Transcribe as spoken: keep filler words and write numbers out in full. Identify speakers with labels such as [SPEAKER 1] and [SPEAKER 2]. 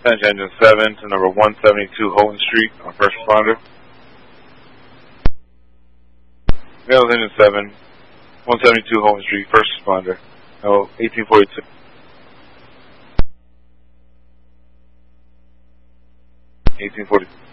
[SPEAKER 1] Attention Engine seven to number one seventy-two Houghton Street on first responder. Males Engine seven, one seventy-two Houghton Street, first responder. No, eighteen forty-two. eighteen forty-two.